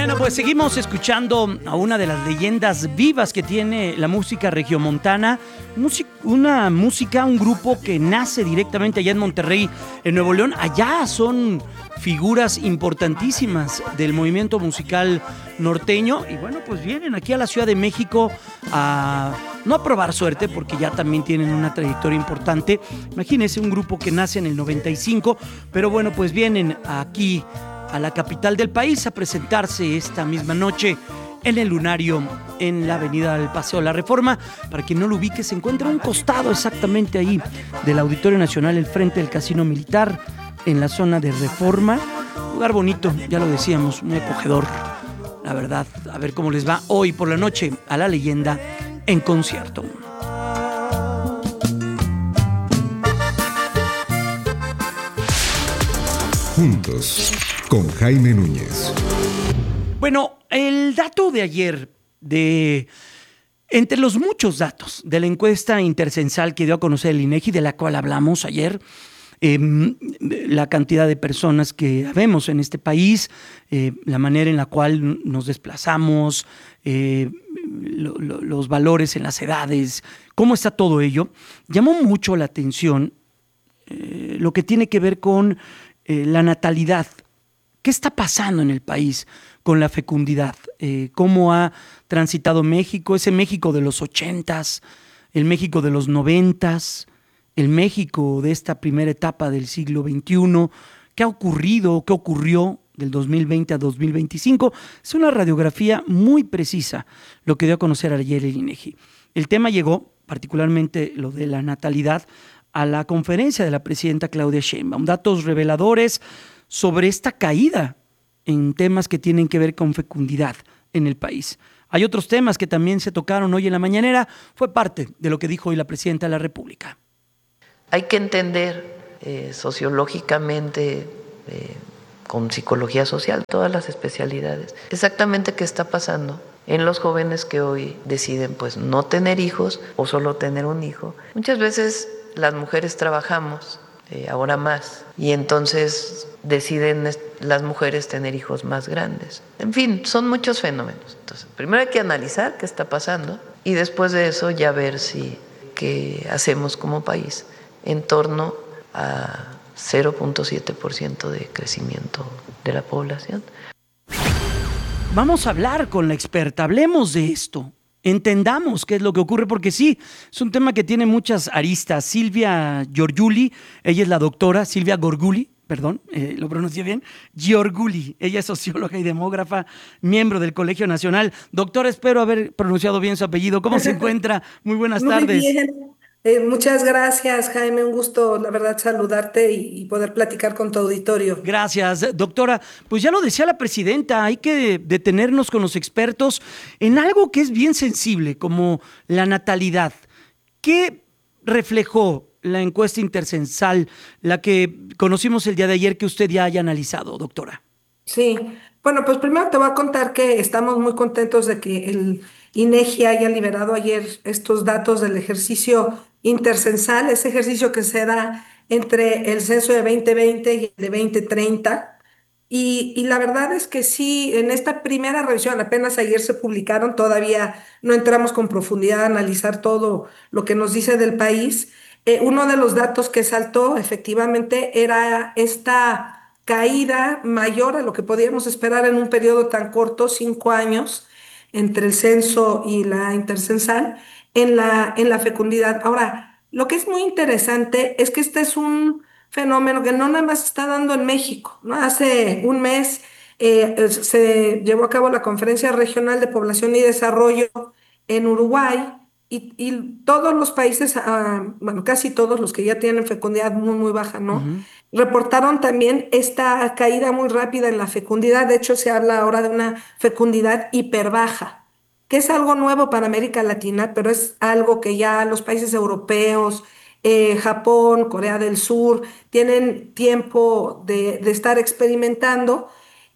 Bueno, pues seguimos escuchando a una de las leyendas vivas que tiene la música regiomontana. Un grupo que nace directamente allá en Monterrey, en Nuevo León. Allá son figuras importantísimas del movimiento musical norteño. Y bueno, pues vienen aquí a la Ciudad de México no a probar suerte, porque ya también tienen una trayectoria importante. Imagínense un grupo que nace en el 95, pero bueno, pues vienen aquí a la capital del país a presentarse esta misma noche en el Lunario, en la avenida del Paseo de la Reforma. Para quien no lo ubique, se encuentra a un costado exactamente ahí del Auditorio Nacional, el frente del Casino Militar, en la zona de Reforma. Lugar bonito, ya lo decíamos, muy acogedor. La verdad, a ver cómo les va hoy por la noche a la leyenda en concierto. Juntos, con Jaime Núñez. Bueno, el dato de ayer, entre los muchos datos de la encuesta intercensal que dio a conocer el INEGI, de la cual hablamos ayer, la cantidad de personas que habemos en este país, la manera en la cual nos desplazamos, los valores en las edades, cómo está todo ello, llamó mucho la atención lo que tiene que ver con la natalidad. ¿Qué está pasando en el país con la fecundidad? ¿Cómo ha transitado México? Ese México de los 80s, el México de los 90s, el México de esta primera etapa del siglo XXI. ¿Qué ha ocurrido? ¿Qué ocurrió del 2020 a 2025? Es una radiografía muy precisa lo que dio a conocer ayer el INEGI. El tema llegó, particularmente lo de la natalidad, a la conferencia de la presidenta Claudia Sheinbaum. Datos reveladores sobre esta caída en temas que tienen que ver con fecundidad en el país. Hay otros temas que también se tocaron hoy en la mañanera. Fue parte de lo que dijo hoy la presidenta de la República. Hay que entender sociológicamente, con psicología social, todas las especialidades, exactamente qué está pasando en los jóvenes que hoy deciden pues no tener hijos o solo tener un hijo. Muchas veces las mujeres trabajamos, ahora más, y entonces deciden las mujeres tener hijos más grandes. En fin, son muchos fenómenos. Entonces, primero hay que analizar qué está pasando y después de eso ya ver qué hacemos como país en torno a 0.7% de crecimiento de la población. Vamos a hablar con la experta, hablemos de esto. Entendamos qué es lo que ocurre, porque sí, es un tema que tiene muchas aristas. Silvia Giorguli, ella es la doctora, Silvia Gorguli, perdón, lo pronuncié bien, Giorguli, ella es socióloga y demógrafa, miembro del Colegio Nacional. Doctora, espero haber pronunciado bien su apellido. ¿Cómo se encuentra? Muy buenas tardes. Muy bien. Muchas gracias, Jaime. Un gusto, la verdad, saludarte y poder platicar con tu auditorio. Gracias, doctora. Pues ya lo decía la presidenta, hay que detenernos con los expertos en algo que es bien sensible, como la natalidad. ¿Qué reflejó la encuesta intercensal, la que conocimos el día de ayer, que usted ya haya analizado, doctora? Sí, bueno, pues primero te voy a contar que estamos muy contentos de que el INEGI haya liberado ayer estos datos del ejercicio intercensal, ese ejercicio que se da entre el censo de 2020 y el de 2030. Y la verdad es que sí, en esta primera revisión, apenas ayer se publicaron, todavía no entramos con profundidad a analizar todo lo que nos dice del país. Uno de los datos que saltó efectivamente era esta caída mayor a lo que podíamos esperar en un periodo tan corto, 5 años, entre el censo y la intercensal, en la fecundidad. Ahora, lo que es muy interesante es que este es un fenómeno que no nada más se está dando en México, ¿no? Hace un mes se llevó a cabo la Conferencia Regional de Población y Desarrollo en Uruguay y todos los países, bueno, casi todos los que ya tienen fecundidad muy, muy baja, ¿no? Uh-huh. Reportaron también esta caída muy rápida en la fecundidad. De hecho, se habla ahora de una fecundidad hiperbaja, que es algo nuevo para América Latina, pero es algo que ya los países europeos, Japón, Corea del Sur, tienen tiempo de estar experimentando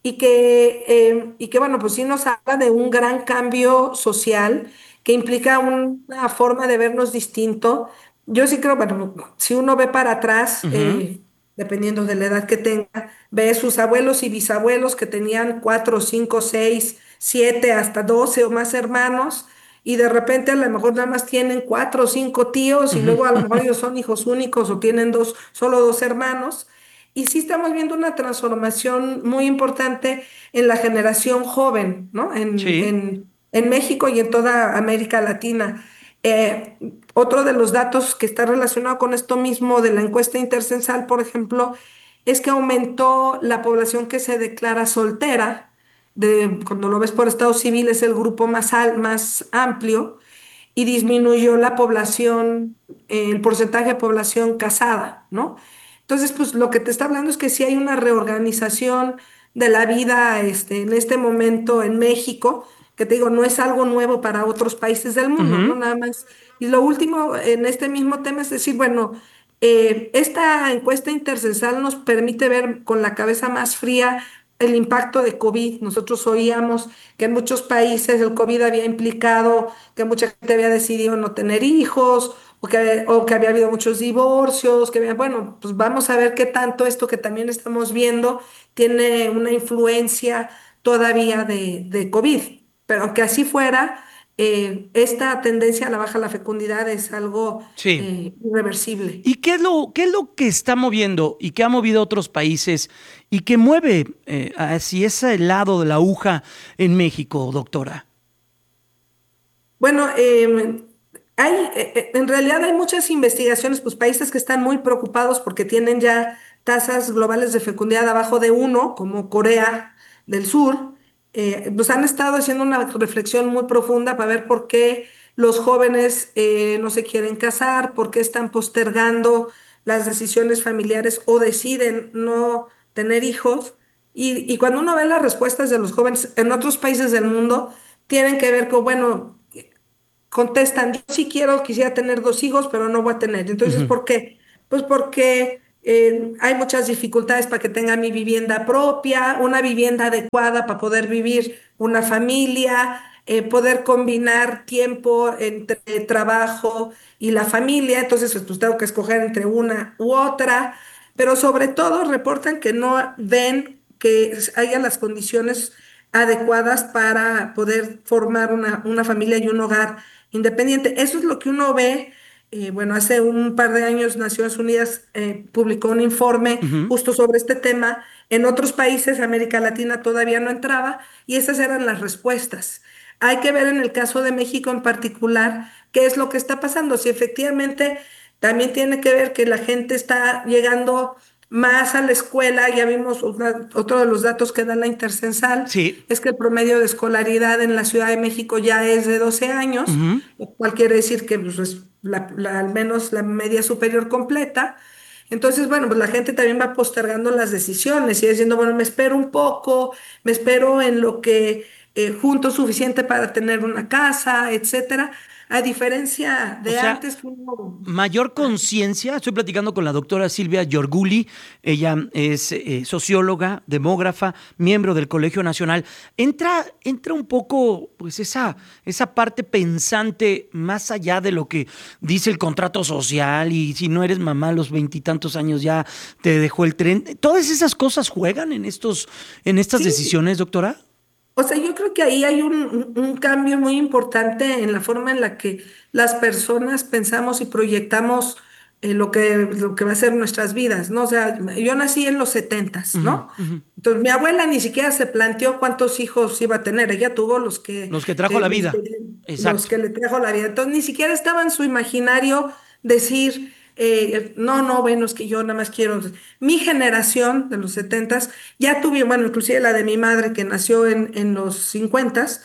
y que, bueno, pues sí nos habla de un gran cambio social que implica una forma de vernos distinto. Yo sí creo, bueno, si uno ve para atrás, Uh-huh. dependiendo de la edad que tenga, ve sus abuelos y bisabuelos que tenían 4, 5, 6, 7, hasta 12 o más hermanos, y de repente a lo mejor nada más tienen 4 o 5 tíos, y Ujú. luego a lo mejor ellos son hijos únicos o tienen solo dos hermanos. Y sí estamos viendo una transformación muy importante en la generación joven, ¿no? Sí. En México y en toda América Latina. Eh, Otro de los datos que está relacionado con esto mismo de la encuesta intercensal, por ejemplo, es que aumentó la población que se declara soltera. Cuando lo ves por estado civil es el grupo más amplio, y disminuyó la población, el porcentaje de población casada, ¿no? Entonces, pues lo que te está hablando es que sí hay una reorganización de la vida en este momento en México, que te digo, no es algo nuevo para otros países del mundo, ¿no? Ujú. Nada más. Y lo último en este mismo tema es decir, bueno, esta encuesta intercensal nos permite ver con la cabeza más fría el impacto de COVID. Nosotros oíamos que en muchos países el COVID había implicado que mucha gente había decidido no tener hijos, o que había habido muchos divorcios, bueno, pues vamos a ver qué tanto esto que también estamos viendo tiene una influencia todavía de COVID. Pero aunque así fuera, esta tendencia a la baja de la fecundidad es algo Sí. irreversible. ¿Y qué es lo que está moviendo y que ha movido a otros países y que mueve hacia ese lado de la aguja en México, doctora? Bueno, en realidad hay muchas investigaciones, pues países que están muy preocupados porque tienen ya tasas globales de fecundidad abajo de 1, como Corea del Sur. Pues han estado haciendo una reflexión muy profunda para ver por qué los jóvenes no se quieren casar, por qué están postergando las decisiones familiares o deciden no tener hijos. Y cuando uno ve las respuestas de los jóvenes en otros países del mundo, tienen que ver con, bueno, contestan, yo sí quisiera tener 2 hijos, pero no voy a tener. Entonces, Ujú. ¿por qué? Pues porque hay muchas dificultades para que tenga mi vivienda propia, una vivienda adecuada para poder vivir una familia, poder combinar tiempo entre trabajo y la familia. Entonces, pues tengo que escoger entre una u otra, pero sobre todo reportan que no ven que haya las condiciones adecuadas para poder formar una familia y un hogar independiente. Eso es lo que uno ve. Bueno, hace un par de años Naciones Unidas publicó un informe Ujú. justo sobre este tema. En otros países, América Latina todavía no entraba, y esas eran las respuestas. Hay que ver en el caso de México en particular qué es lo que está pasando. Si efectivamente también tiene que ver que la gente está llegando más a la escuela. Ya vimos otro de los datos que da la Intercensal, Sí. es que el promedio de escolaridad en la Ciudad de México ya es de 12 años, Ujú. lo cual quiere decir que pues, es al menos la media superior completa. Entonces, bueno, pues la gente también va postergando las decisiones y diciendo, bueno, me espero un poco, me espero en lo que junto suficiente para tener una casa, etcétera. A diferencia O de sea, antes, que uno... mayor conciencia. Estoy platicando con la doctora Silvia Giorguli. Ella es socióloga, demógrafa, miembro del Colegio Nacional. Entra un poco, pues, esa parte pensante más allá de lo que dice el contrato social y si no eres mamá a los veintitantos años ya te dejó el tren. ¿Todas esas cosas juegan en estas Sí, decisiones, doctora? o sea, yo creo que ahí hay un cambio muy importante en la forma en la que las personas pensamos y proyectamos lo que va a ser nuestras vidas, ¿no? O sea, yo nací en los setentas, Ujú, ¿no? ujú. Entonces, mi abuela ni siquiera se planteó cuántos hijos iba a tener. Ella tuvo los que, Los que trajo que- la los vida. que, los Exacto. que le trajo la vida. Entonces, ni siquiera estaba en su imaginario decir, no, no, bueno, es que yo nada más quiero. Mi generación de los setentas ya tuvieron, bueno, inclusive la de mi madre que nació en los cincuentas,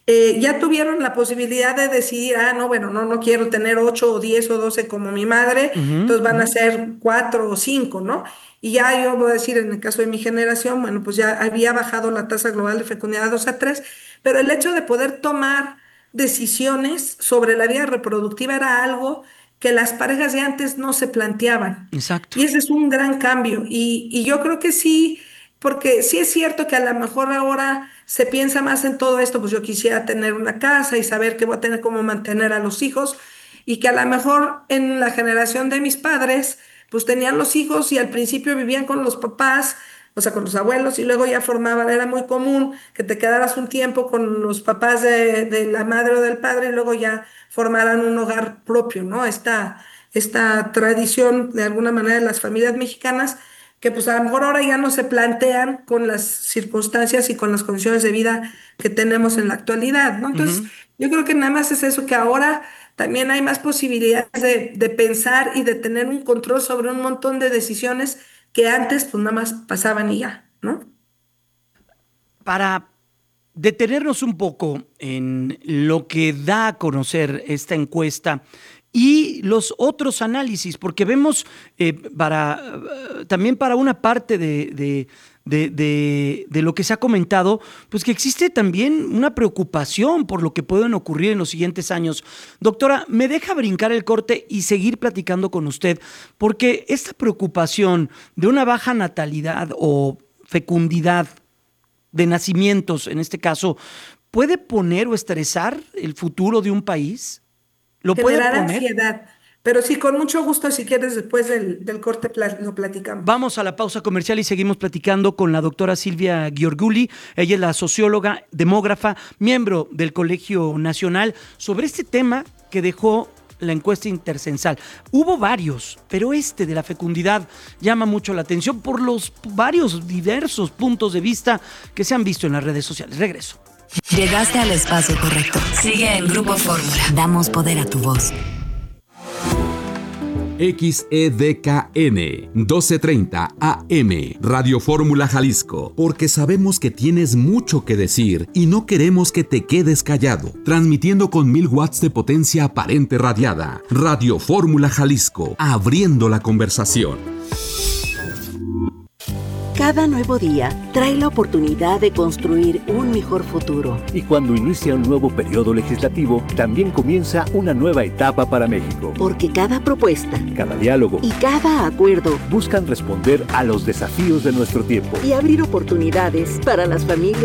ya tuvieron la posibilidad de decidir, no, bueno, no, no quiero tener 8 o 10 o 12 como mi madre, Ujú, entonces van a ujú. ser 4 o 5, ¿no? Y ya yo voy a decir, en el caso de mi generación, bueno, pues ya había bajado la tasa global de fecundidad 2 a 3, pero el hecho de poder tomar decisiones sobre la vida reproductiva era algo que las parejas de antes no se planteaban. Exacto. Y ese es un gran cambio. Y yo creo que sí, porque sí es cierto que a lo mejor ahora se piensa más en todo esto, pues yo quisiera tener una casa y saber que voy a tener cómo mantener a los hijos, y que a lo mejor en la generación de mis padres, pues tenían los hijos y al principio vivían con los papás, o sea, con los abuelos, y luego ya formaban, era muy común que te quedaras un tiempo con los papás de la madre o del padre y luego ya formaran un hogar propio, ¿no? Esta tradición, de alguna manera, de las familias mexicanas, que pues a lo mejor ahora ya no se plantean con las circunstancias y con las condiciones de vida que tenemos en la actualidad, ¿no? Entonces, Ujú. yo creo que nada más es eso, que ahora también hay más posibilidades de pensar y de tener un control sobre un montón de decisiones que antes pues nada más pasaban y ya, ¿no? Para detenernos un poco en lo que da a conocer esta encuesta y los otros análisis, porque vemos también para una parte de lo que se ha comentado, pues que existe también una preocupación por lo que pueden ocurrir en los siguientes años. Doctora, me deja brincar el corte y seguir platicando con usted, porque esta preocupación de una baja natalidad o fecundidad de nacimientos, en este caso, ¿puede poner o estresar el futuro de un país? ¿Lo puede Generar poner? ansiedad. Pero sí, con mucho gusto, si quieres, después del corte lo platicamos. Vamos a la pausa comercial y seguimos platicando con la doctora Silvia Giorguli. Ella es la socióloga, demógrafa, miembro del Colegio Nacional, sobre este tema que dejó la encuesta intercensal. Hubo varios, pero este de la fecundidad llama mucho la atención por los varios diversos puntos de vista que se han visto en las redes sociales. Regreso. Llegaste al espacio correcto. Sigue en Grupo Fórmula. Damos poder a tu voz. XEDKN 1230 AM Radio Fórmula Jalisco, porque sabemos que tienes mucho que decir y no queremos que te quedes callado. Transmitiendo con 1000 watts de potencia aparente radiada. Radio Fórmula Jalisco, abriendo la conversación. Cada nuevo día trae la oportunidad de construir un mejor futuro. Y cuando inicia un nuevo periodo legislativo, también comienza una nueva etapa para México. Porque cada propuesta, cada diálogo y cada acuerdo buscan responder a los desafíos de nuestro tiempo y abrir oportunidades para las familias